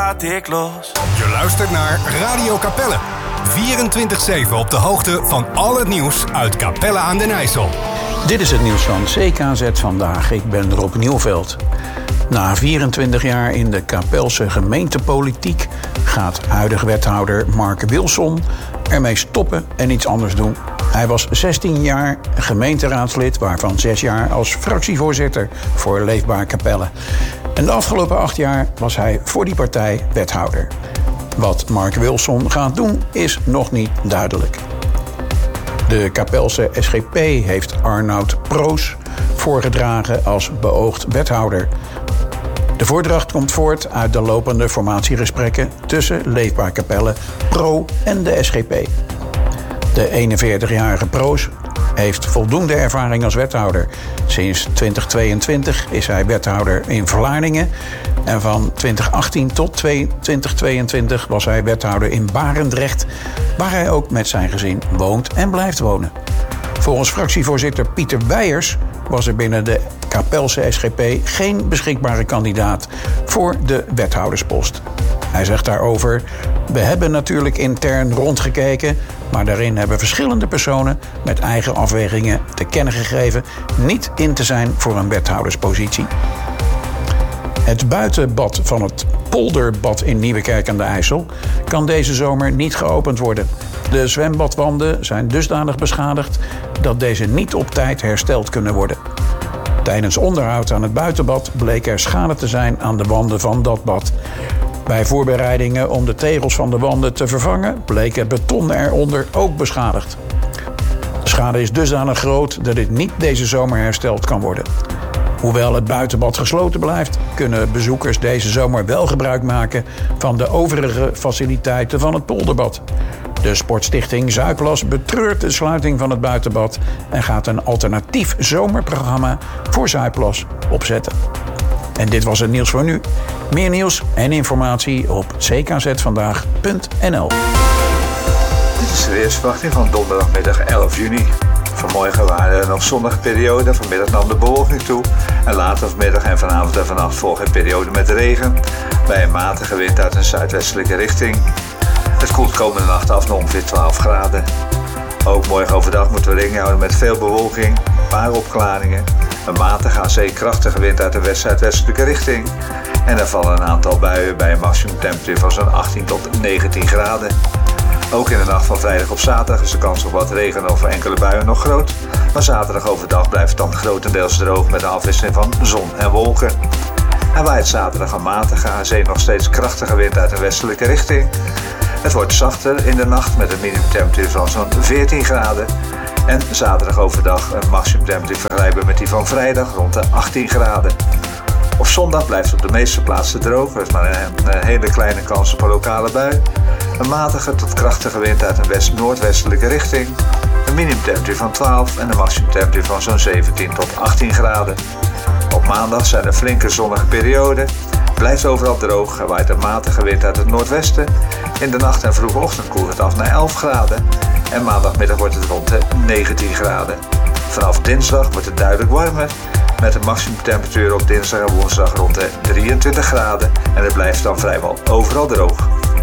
laat ik los. Je luistert naar Radio Capelle. 24/7 op de hoogte van al het nieuws uit Capelle aan den IJssel. Dit is het nieuws van CKZ vandaag. Ik ben Rob Nieuwveld. Na 24 jaar in de Capelse gemeentepolitiek gaat huidige wethouder Mark Wilson ermee stoppen en iets anders doen. Hij was 16 jaar gemeenteraadslid, waarvan 6 jaar als fractievoorzitter voor Leefbaar Capelle. En de afgelopen 8 jaar was hij voor die partij wethouder. Wat Mark Wilson gaat doen is nog niet duidelijk. De Capelse SGP heeft Arnoud Proos voorgedragen als beoogd wethouder. De voordracht komt voort uit de lopende formatiegesprekken tussen Leefbaar Capelle, Pro en de SGP. De 41-jarige Proos heeft voldoende ervaring als wethouder. Sinds 2022 is hij wethouder in Vlaardingen. En van 2018 tot 2022 was hij wethouder in Barendrecht, waar hij ook met zijn gezin woont en blijft wonen. Volgens fractievoorzitter Pieter Weijers was er binnen de Capelse SGP geen beschikbare kandidaat voor de wethouderspost. Hij zegt daarover: we hebben natuurlijk intern rondgekeken, maar daarin hebben verschillende personen met eigen afwegingen te kennen gegeven niet in te zijn voor een wethouderspositie. Het buitenbad van het Polderbad in Nieuwekerk aan de IJssel kan deze zomer niet geopend worden. De zwembadwanden zijn dusdanig beschadigd dat deze niet op tijd hersteld kunnen worden. Tijdens onderhoud aan het buitenbad bleek er schade te zijn aan de wanden van dat bad. Bij voorbereidingen om de tegels van de wanden te vervangen bleek het beton eronder ook beschadigd. De schade is dusdanig groot dat dit niet deze zomer hersteld kan worden. Hoewel het buitenbad gesloten blijft, kunnen bezoekers deze zomer wel gebruik maken van de overige faciliteiten van het polderbad. De Sportstichting Zuidplas betreurt de sluiting van het buitenbad en gaat een alternatief zomerprogramma voor Zuidplas opzetten. En dit was het nieuws voor nu. Meer nieuws en informatie op ckzvandaag.nl. Dit is de weersverwachting van donderdagmiddag 11 juni. Vanmorgen waren er nog zonnige perioden, vanmiddag nam de bewolking toe. En later vanmiddag en vanavond en vannacht volgen een periode met regen. Bij een matige wind uit een zuidwestelijke richting. Het koelt komende nacht af naar ongeveer 12 graden. Ook morgen overdag moeten we rekening houden met veel bewolking, een paar opklaringen. Een matige aan zee krachtige wind uit de west-zuidwestelijke richting. En er vallen een aantal buien bij een maximumtemperatuur van zo'n 18 tot 19 graden. Ook in de nacht van vrijdag op zaterdag is de kans op wat regen of enkele buien nog groot. Maar zaterdag overdag blijft het dan grotendeels droog met een afwisseling van zon en wolken. En waait zaterdag een matige aan zee nog steeds krachtige wind uit een westelijke richting. Het wordt zachter in de nacht met een minimumtemperatuur van zo'n 14 graden. En zaterdag overdag een maximumtemperatuur vergelijkbaar met die van vrijdag rond de 18 graden. Op zondag blijft het op de meeste plaatsen droog. Er is maar een hele kleine kans op een lokale bui. Een matige tot krachtige wind uit een west-noordwestelijke richting. Een minimumtemperatuur van 12 en een maximumtemperatuur van zo'n 17 tot 18 graden. Op maandag zijn er flinke zonnige perioden. Blijft overal droog, er waait een matige wind uit het noordwesten. In de nacht en vroege ochtend koelt het af naar 11 graden. En maandagmiddag wordt het rond de 19 graden. Vanaf dinsdag wordt het duidelijk warmer. Met een maximumtemperatuur op dinsdag en woensdag rond de 23 graden. En het blijft dan vrijwel overal droog.